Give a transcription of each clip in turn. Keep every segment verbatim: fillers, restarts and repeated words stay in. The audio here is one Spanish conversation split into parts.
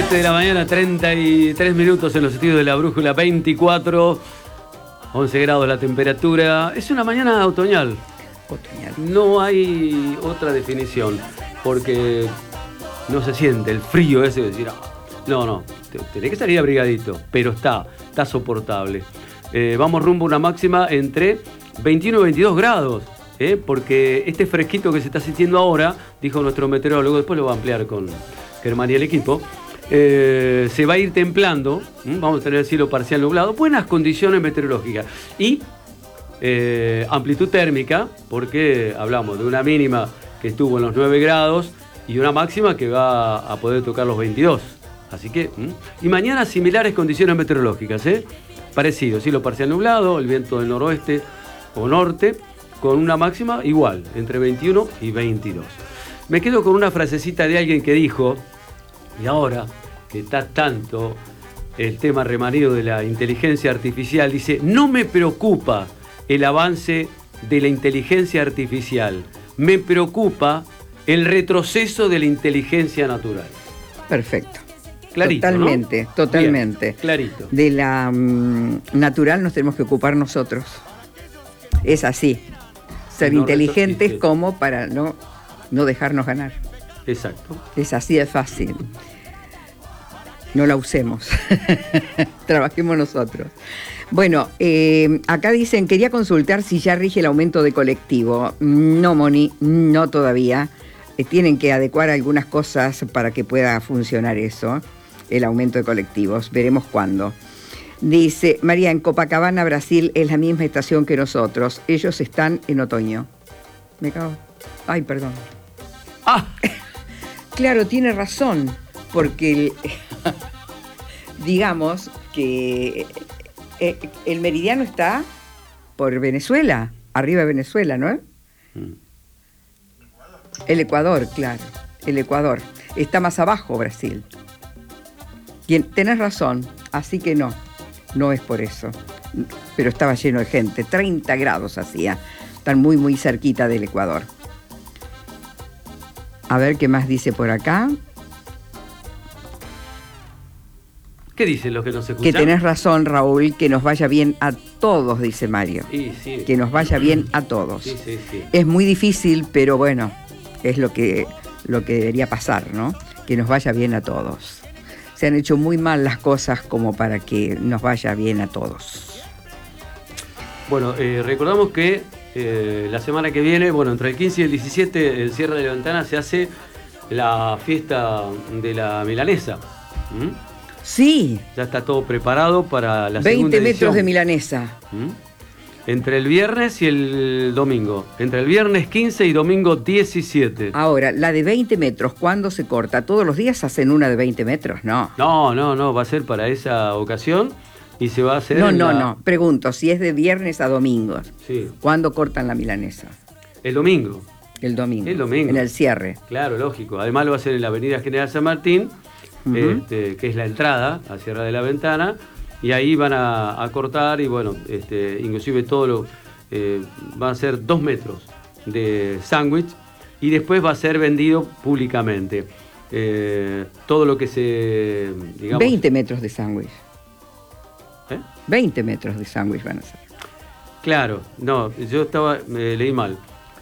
siete de la mañana, treinta y tres minutos en los estudios de la Brújula, veinticuatro, once grados la temperatura. Es una mañana otoñal. Otoñal. No hay otra definición, porque no se siente el frío ese de decir, no, no, tenés que salir abrigadito, pero está, está soportable. Eh, vamos rumbo a una máxima entre veintiuno y veintidós grados. ¿Eh? Porque este fresquito que se está sintiendo ahora, dijo nuestro meteorólogo, después lo va a ampliar con Germán y el equipo, eh, se va a ir templando, ¿m? Vamos a tener el cielo parcial nublado, buenas condiciones meteorológicas y eh, amplitud térmica, porque hablamos de una mínima que estuvo en los nueve grados y una máxima que va a poder tocar los veintidós. Así que, ¿m? Y mañana similares condiciones meteorológicas, ¿eh? Parecido, cielo parcial nublado, el viento del noroeste o norte, con una máxima igual, entre veintiuno y veintidós. Me quedo con una frasecita de alguien que dijo, y ahora que está tanto el tema remanido de la inteligencia artificial, dice, no me preocupa el avance de la inteligencia artificial, me preocupa el retroceso de la inteligencia natural. Perfecto. Clarito, totalmente, ¿no? Totalmente. Bien, clarito. De la um, natural nos tenemos que ocupar nosotros. Es así. Ser no, inteligentes eso, como para no, no dejarnos ganar. Exacto. Es así de fácil. No la usemos. Trabajemos nosotros. Bueno, eh, acá dicen, quería consultar si ya rige el aumento de colectivo. No, Moni, no todavía. Eh, tienen que adecuar algunas cosas para que pueda funcionar eso, el aumento de colectivos. Veremos cuándo. Dice, María, en Copacabana, Brasil, es la misma estación que nosotros. Ellos están en otoño. Me cago. Ay, perdón. Ah. Claro, tiene razón, porque el, digamos que el meridiano está por Venezuela, arriba de Venezuela, ¿no? Mm. El Ecuador, claro, el Ecuador. Está más abajo Brasil. Tenés razón, así que no. No es por eso, pero estaba lleno de gente, treinta grados hacía, están muy muy cerquita del Ecuador. A ver qué más dice por acá. ¿Qué dicen los que nos escuchan? Que tenés razón, Raúl, que nos vaya bien a todos, dice Mario. Sí, sí. Que nos vaya bien a todos. Sí, sí, sí. Es muy difícil, pero bueno, es lo que, lo que debería pasar, ¿no? Que nos vaya bien a todos. Se han hecho muy mal las cosas como para que nos vaya bien a todos. Bueno, eh, recordamos que eh, la semana que viene, bueno, entre el quince y el diecisiete, en Sierra de la Ventana se hace la fiesta de la milanesa. ¿Mm? Sí. Ya está todo preparado para la segunda edición. veinte metros de milanesa. ¿Mm? Entre el viernes y el domingo. Entre el viernes quince y domingo diecisiete. Ahora, la de veinte metros, ¿cuándo se corta? ¿Todos los días hacen una de veinte metros? No. No, no, no. Va a ser para esa ocasión y se va a hacer... No, no, la... no. Pregunto, si es de viernes a domingo. Sí. ¿Cuándo cortan la milanesa? El domingo. El domingo. El domingo. En el cierre. Claro, lógico. Además lo va a hacer en la avenida General San Martín, uh-huh. este, que es la entrada a Sierra de la Ventana. Y ahí van a, a cortar y bueno, este, inclusive todo lo, eh, van a ser dos metros de sándwich y después va a ser vendido públicamente. Eh, todo lo que se, digamos... veinte metros de sándwich. ¿Eh? veinte metros de sándwich van a ser. Claro, no, yo estaba, me leí mal.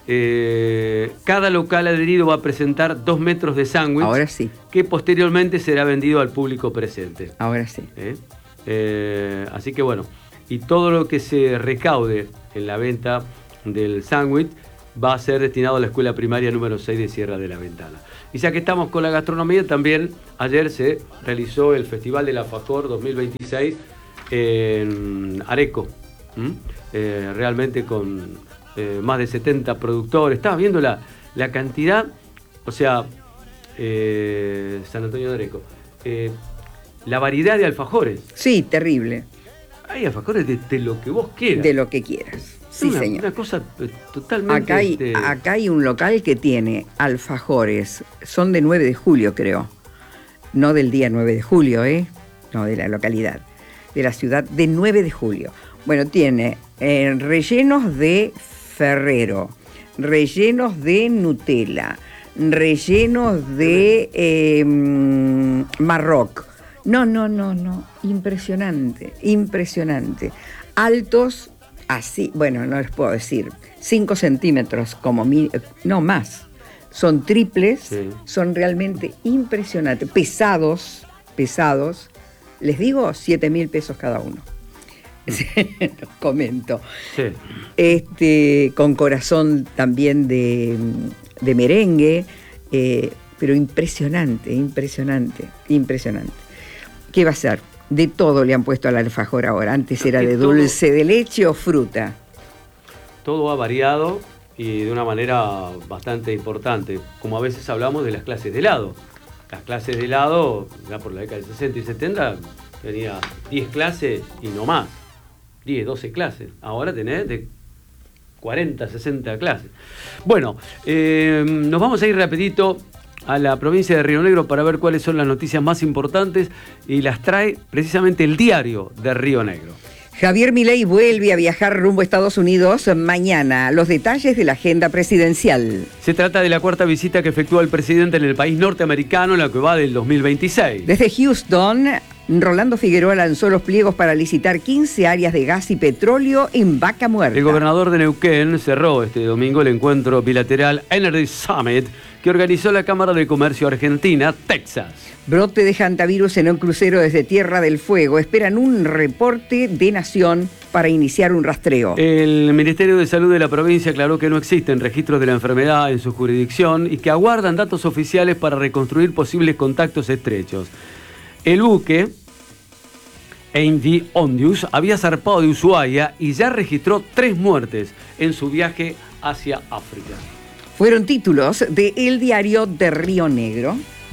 Eh, cada local adherido va a presentar dos metros de sándwich. Ahora sí. Que posteriormente será vendido al público presente. Ahora sí. ¿Eh? Eh, así que bueno, y todo lo que se recaude en la venta del sándwich va a ser destinado a la escuela primaria número seis de Sierra de la Ventana. Y ya que estamos con la gastronomía, también ayer se realizó el Festival del Alfajor dos mil veintiséis en Areco, ¿Mm? eh, realmente con eh, más de setenta productores. Estaba viendo la, la cantidad, o sea, eh, San Antonio de Areco, eh, la variedad de alfajores. Sí, terrible. Hay alfajores de, de lo que vos quieras. De lo que quieras. Sí, una, señor. Una cosa totalmente... Acá hay, este... acá hay un local que tiene alfajores. Son de nueve de julio, creo. No del día nueve de julio, ¿eh? No, de la localidad. De la ciudad de nueve de julio. Bueno, tiene eh, rellenos de Ferrero, rellenos de Nutella, rellenos de eh, Marroc. No, no, no, no. Impresionante, impresionante. Altos, así, bueno, no les puedo decir, cinco centímetros, como mi, no más. Son triples, sí. Son realmente impresionantes. Pesados, pesados. Les digo, siete mil pesos cada uno. Los comento. Sí. Este, con corazón también de, de merengue, eh, pero impresionante, impresionante, impresionante. ¿Qué va a ser? De todo le han puesto al alfajor ahora. Antes era de dulce de leche o fruta. Todo ha variado y de una manera bastante importante. Como a veces hablamos de las clases de helado. Las clases de helado, ya por la década del sesenta y setenta, tenía diez clases y no más. diez, doce clases. Ahora tenés de cuarenta, sesenta clases. Bueno, eh, nos vamos a ir rapidito a la provincia de Río Negro para ver cuáles son las noticias más importantes y las trae precisamente el diario de Río Negro. Javier Milei vuelve a viajar rumbo a Estados Unidos mañana. Los detalles de la agenda presidencial. Se trata de la cuarta visita que efectúa el presidente en el país norteamericano, en la que va del dos mil veintiséis. Desde Houston, Rolando Figueroa lanzó los pliegos para licitar quince áreas de gas y petróleo en Vaca Muerta. El gobernador de Neuquén cerró este domingo el encuentro bilateral Energy Summit que organizó la Cámara de Comercio Argentina, Texas. Brote de hantavirus en un crucero desde Tierra del Fuego. Esperan un reporte de Nación para iniciar un rastreo. El Ministerio de Salud de la provincia aclaró que no existen registros de la enfermedad en su jurisdicción y que aguardan datos oficiales para reconstruir posibles contactos estrechos. El buque M V Ondius había zarpado de Ushuaia y ya registró tres muertes en su viaje hacia África. Fueron títulos de El Diario de Río Negro.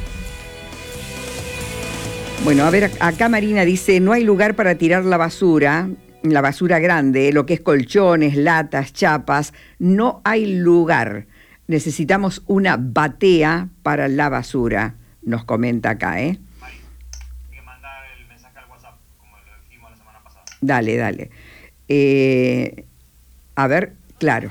Bueno, a ver, acá Marina dice, no hay lugar para tirar la basura, la basura grande, lo que es colchones, latas, chapas, no hay lugar. Necesitamos una batea para la basura, nos comenta acá, ¿eh? Mari, hay que mandar el mensaje al WhatsApp, como lo dijimos la semana pasada. Dale, dale. Eh, a ver, claro.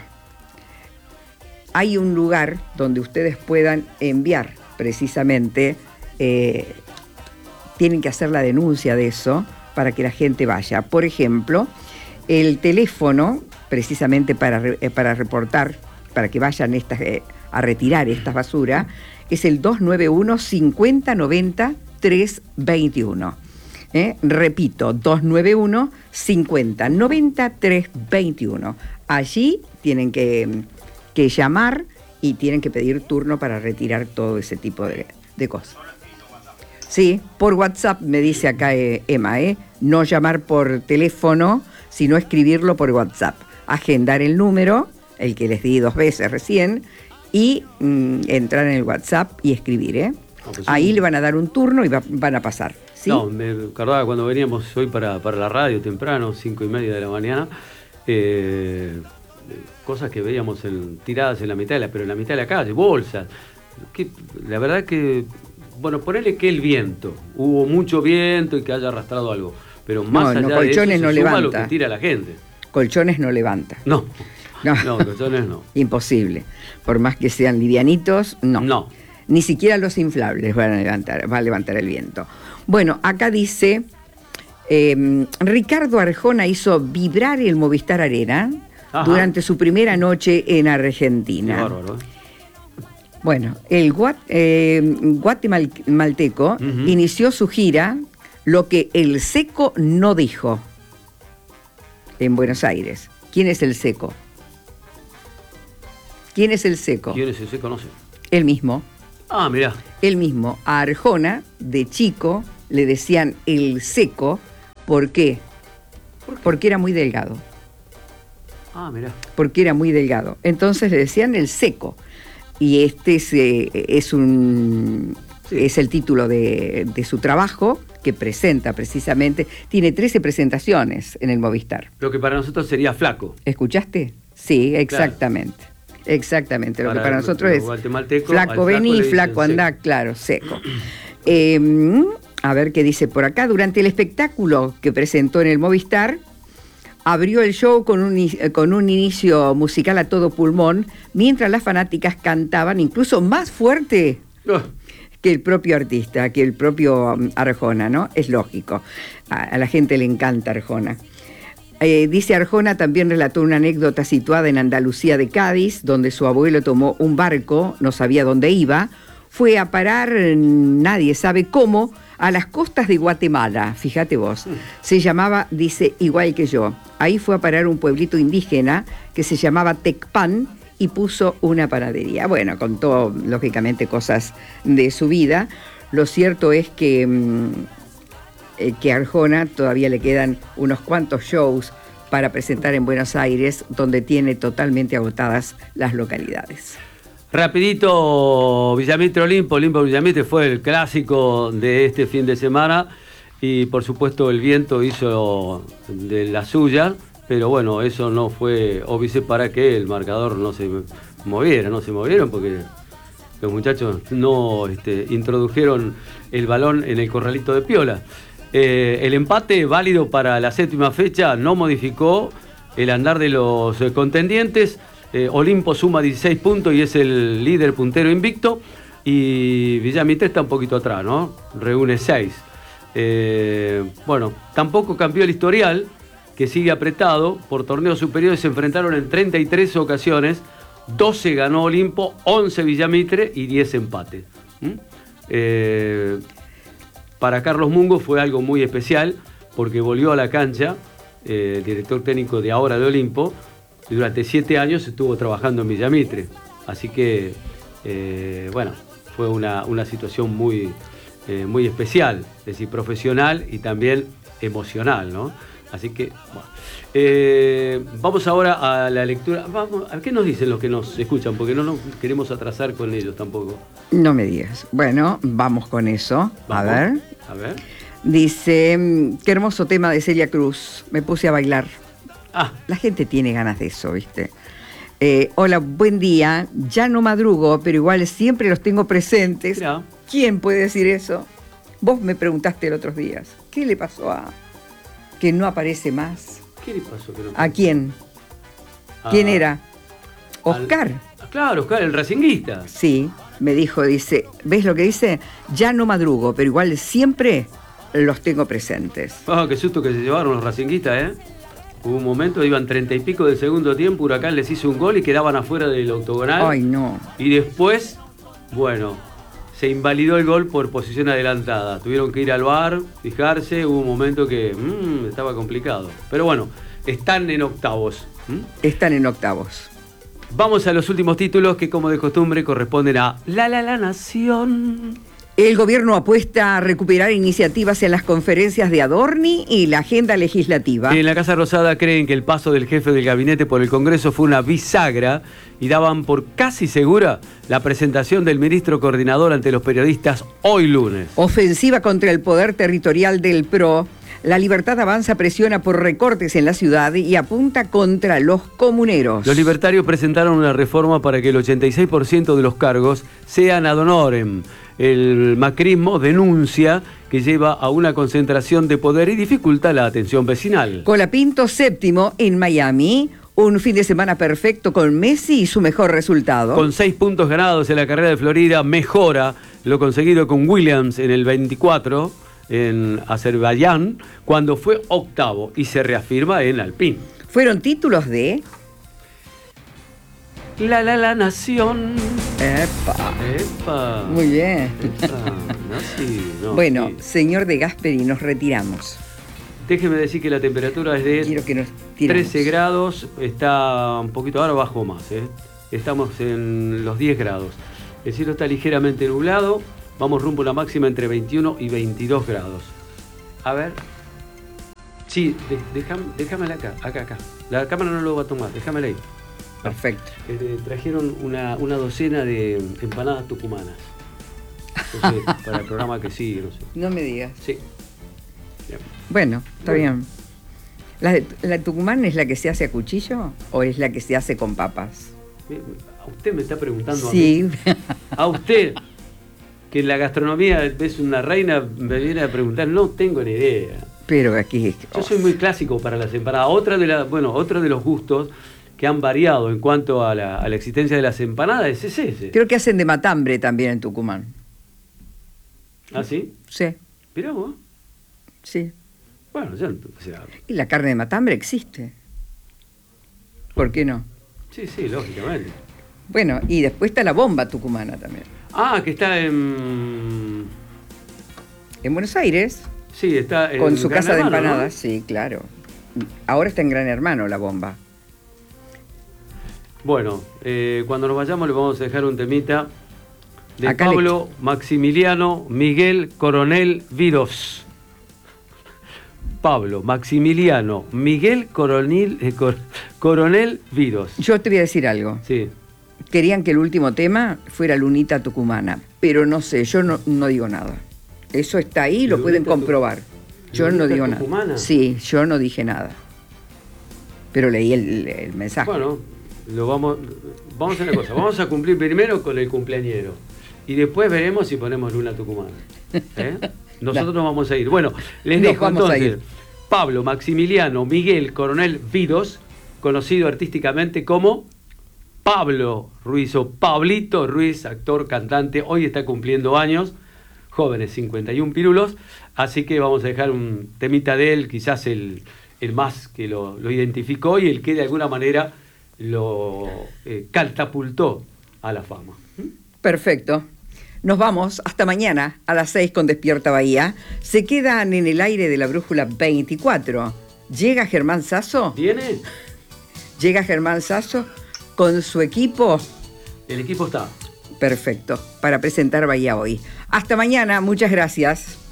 Hay un lugar donde ustedes puedan enviar precisamente... Eh, tienen que hacer la denuncia de eso para que la gente vaya. Por ejemplo, el teléfono, precisamente para, eh, para reportar, para que vayan estas, eh, a retirar estas basuras, es el dos nueve uno, cincuenta noventa, trescientos veintiuno. ¿Eh? Repito, dos nueve uno, cincuenta noventa, trescientos veintiuno. Allí tienen que, que llamar y tienen que pedir turno para retirar todo ese tipo de, de cosas. Sí, por WhatsApp me dice acá eh, Emma, ¿eh? No llamar por teléfono, sino escribirlo por WhatsApp. Agendar el número, el que les di dos veces recién, y mm, entrar en el WhatsApp y escribir, ¿eh? No, pues Ahí sí. Le van a dar un turno y va, van a pasar. ¿Sí? No, me acordaba cuando veníamos hoy para, para la radio temprano, cinco y media de la mañana, eh, cosas que veíamos en, tiradas en la mitad de la, pero en la mitad de la calle, bolsas. Que, la verdad que... Bueno, ponele que el viento, hubo mucho viento y que haya arrastrado algo, pero más no, allá no, colchones de eso, no se levanta. suma lo que tira la gente. Colchones no levanta. No, no, no, colchones no. Imposible. Por más que sean livianitos, no. No. Ni siquiera los inflables van a levantar, va a levantar el viento. Bueno, acá dice, eh, Ricardo Arjona hizo vibrar el Movistar Arena Ajá. durante su primera noche en Argentina. Qué bárbaro, ¿eh? Bueno, el guat, eh, guatemalteco uh-huh. inició su gira, lo que el Seco no dijo, en Buenos Aires. ¿Quién es el Seco? ¿Quién es el Seco? ¿Quién es el Seco? No sé. El mismo. Ah, mirá. El mismo. A Arjona, de chico, le decían el Seco. ¿Por qué? ¿Por qué? Porque era muy delgado. Ah, mirá. Porque era muy delgado. Entonces le decían el Seco. Y este es, eh, es, un, sí. es el título de, de su trabajo que presenta precisamente. Tiene trece presentaciones en el Movistar. Lo que para nosotros sería flaco. ¿Escuchaste? Sí, exactamente. Claro. Exactamente. Lo para, que para nosotros es flaco, flaco vení, flaco andá, claro, seco. Eh, a ver qué dice por acá. Durante el espectáculo que presentó en el Movistar, abrió el show con un, con un inicio musical a todo pulmón, mientras las fanáticas cantaban incluso más fuerte Oh. que el propio artista, que el propio um, Arjona, ¿no? Es lógico. A, a la gente le encanta Arjona. Eh, dice Arjona también relató una anécdota situada en Andalucía de Cádiz, donde su abuelo tomó un barco, no sabía dónde iba, fue a parar, nadie sabe cómo, a las costas de Guatemala, fíjate vos. Se llamaba, dice, igual que yo. Ahí fue a parar un pueblito indígena que se llamaba Tecpan y puso una panadería. Bueno, contó lógicamente cosas de su vida. Lo cierto es que, eh, que a Arjona todavía le quedan unos cuantos shows para presentar en Buenos Aires, donde tiene totalmente agotadas las localidades. Rapidito, Villamitre Olimpo, Olimpo Villamitre fue el clásico de este fin de semana y por supuesto el viento hizo de la suya, pero bueno, eso no fue óbice para que el marcador no se moviera, no se movieron porque los muchachos no este, introdujeron el balón en el corralito de Piola. Eh, el empate válido para la séptima fecha no modificó el andar de los eh, contendientes. Eh, Olimpo suma dieciséis puntos y es el líder puntero invicto. Y Villamitre está un poquito atrás, ¿no? Reúne seis. Eh, bueno, tampoco cambió el historial, que sigue apretado. Por torneos superiores se enfrentaron en treinta y tres ocasiones. doce ganó Olimpo, once Villamitre y diez empate. ¿Mm? Eh, para Carlos Mungo fue algo muy especial porque volvió a la cancha, eh, el director técnico de ahora de Olimpo. Y durante siete años estuvo trabajando en Villamitre. Así que, eh, bueno, fue una, una situación muy, eh, muy especial, es decir, profesional y también emocional, ¿no? Así que, bueno. Eh, vamos ahora a la lectura. Vamos, ¿a qué nos dicen los que nos escuchan? Porque no nos queremos atrasar con ellos tampoco. No me digas. Bueno, vamos con eso. Vamos, a ver. A ver. Dice, qué hermoso tema de Celia Cruz. Me puse a bailar. Ah, La gente tiene ganas de eso, ¿viste? Eh, hola, buen día. Ya no madrugo, pero igual siempre los tengo presentes. mirá. ¿Quién puede decir eso? Vos me preguntaste el otros días. ¿Qué le pasó a que no aparece más? ¿Qué le pasó? Que no ¿A quién? Ah, ¿Quién era? al- Oscar. Ah, claro, Oscar, el racinguista. Sí, me dijo, dice, ¿ves lo que dice? Ya no madrugo, pero igual siempre los tengo presentes. Ah, qué susto que se llevaron los racinguistas, ¿eh? Hubo un momento, iban treinta y pico del segundo tiempo, Huracán les hizo un gol y quedaban afuera del octogonal. Ay, no. Y después, bueno, se invalidó el gol por posición adelantada. Tuvieron que ir al V A R, fijarse, hubo un momento que mmm, estaba complicado. Pero bueno, están en octavos. ¿Mm? Están en octavos. Vamos a los últimos títulos que, como de costumbre, corresponden a La La La Nación. El gobierno apuesta a recuperar iniciativas en las conferencias de Adorni y la agenda legislativa. En la Casa Rosada creen que el paso del jefe del gabinete por el Congreso fue una bisagra y daban por casi segura la presentación del ministro coordinador ante los periodistas hoy lunes. Ofensiva contra el poder territorial del P R O. La Libertad Avanza presiona por recortes en la ciudad y apunta contra los comuneros. Los libertarios presentaron una reforma para que el ochenta y seis por ciento de los cargos sean ad honorem. El macrismo denuncia que lleva a una concentración de poder y dificulta la atención vecinal. Colapinto séptimo en Miami. Un fin de semana perfecto con Messi y su mejor resultado. Con seis puntos ganados en la carrera de Florida, mejora lo conseguido con Williams en el veinticuatro en Azerbaiyán, cuando fue octavo y se reafirma en Alpine. Fueron títulos de... La La La Nación. Epa. Epa. Muy bien. Epa. No, sí, no, Bueno, sí. señor de Gasperi, nos retiramos. Déjeme decir que la temperatura es de Quiero que nos tiramos. trece grados, está un poquito ahora bajo más, ¿eh? Estamos en los diez grados. El cielo está ligeramente nublado, vamos rumbo a la máxima entre veintiuno y veintidós grados. A ver. Sí, de, déjame, déjamela acá, acá, acá. La cámara no lo va a tomar, déjamela ahí. Perfecto. Eh, trajeron una, una docena de empanadas tucumanas. No sé, para el programa que sigue, no sé. No me digas. Sí. Bien. Bueno, está Bueno. bien. ¿La, de- ¿La Tucumán es la que se hace a cuchillo o es la que se hace con papas? Eh, A usted me está preguntando a mí. Sí. A usted, que en la gastronomía es una reina, me viene a preguntar, no tengo ni idea. Pero aquí... Yo soy muy clásico para las empanadas. Otra de la, bueno, otro de los gustos que han variado en cuanto a la, a la existencia de las empanadas es ese. Creo que hacen de matambre también en Tucumán. ¿Ah, sí? Sí, Mirá vos. sí. Bueno, ya, o sea, Y la carne de matambre existe. ¿Por qué no? sí, sí, lógicamente. Bueno, y después está la bomba tucumana también. Ah, que está en... En Buenos Aires, Sí, está en con su Gran casa de Hermano, ¿no? empanadas, sí, claro. Ahora está en Gran Hermano la bomba. Bueno, eh, cuando nos vayamos le vamos a dejar un temita de Acá Pablo Maximiliano Miguel Coronel Vidos. Pablo Maximiliano Miguel Coronel, eh, Cor- Coronel Vidos. Yo te voy a decir algo. Sí. Querían que el último tema fuera Lunita Tucumana, pero no sé, yo no, no digo nada. Eso está ahí, lo Lunita pueden Tu- comprobar. Yo no ¿Lunita digo Tucumana? nada. Sí, yo no dije nada. Pero leí el, el mensaje. Bueno, lo vamos, vamos a hacer una cosa. Vamos a cumplir primero con el cumpleañero. Y después veremos si ponemos Luna Tucumana. ¿Eh? Nosotros nos vamos a ir. Bueno, les Nos dejo vamos a entonces ir. Pablo Maximiliano Miguel Coronel Vidos, conocido artísticamente como Pablo Ruiz o Pablito Ruiz, actor, cantante. Hoy está cumpliendo años, jóvenes, cincuenta y un pirulos. Así que vamos a dejar un temita de él, quizás el, el más que lo, lo identificó y el que de alguna manera lo eh, catapultó a la fama. Perfecto. Nos vamos hasta mañana a las seis con Despierta Bahía. Se quedan en el aire de la Brújula veinticuatro. ¿Llega Germán Sasso? ¿Viene? Llega Germán Sasso con su equipo. El equipo está. Perfecto, para presentar Bahía Hoy. Hasta mañana, muchas gracias.